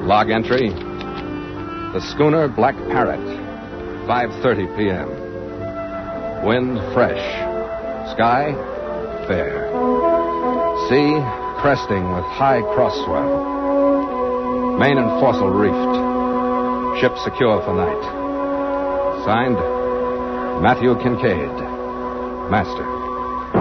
Log entry. The schooner Black Parrot, 5:30 p.m. Wind fresh. Sky fair. Sea cresting with high cross swell. Main and foresail reefed. Ship secure for night. Signed, Matthew Kincaid, Master.